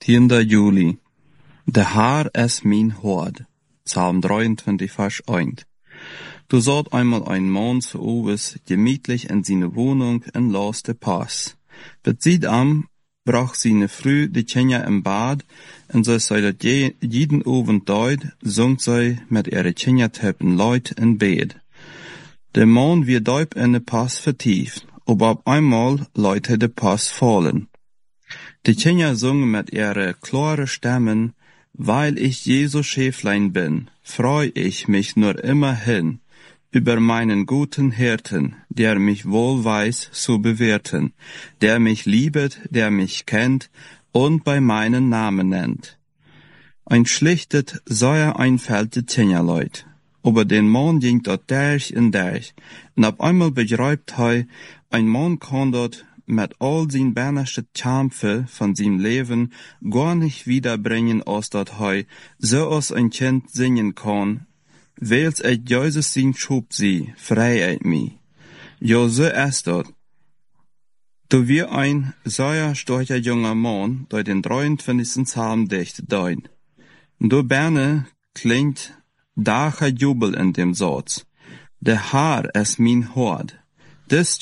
10. juli. De Haar es min Hord. Psalm 23, Vers 1. Du sollt einmal ein Mann zu Oves gemütlich in seine Wohnung in laste Pass. Bezieht am, brach seine Früh die Kinder im Bad, und so sei dat jeden Abend deut, sungt sie mit ihre Kinderteppen Leut in Bed. Der Mann wird deut in de Pass vertieft, aber auf einmal leute de Pass fallen. Die Kinder singen mit ihre klare Stimmen, weil ich Jesu Schäflein bin, freu ich mich nur immerhin über meinen guten Hirten, der mich wohl weiß zu bewerten, der mich liebet, der mich kennt und bei meinen Namen nennt. Ein schlichtet säuer einfällte Kinderleut, aber den Mann ging dort durch und durch, und auf einmal begreift ein Mann kann dort mit all sin bernerste Kämpfe von seinem Leben gar nicht wiederbringen, als dat so als ein Kind singen kann, weils et Jesus sin schub sie, freiheit mi. Ja, so ist dat. Du wir ein sehr starker junger Mann, der den 23. Psalm dicht deut. Du berne klingt dacher Jubel in dem Satz. Der Haar es min Hord.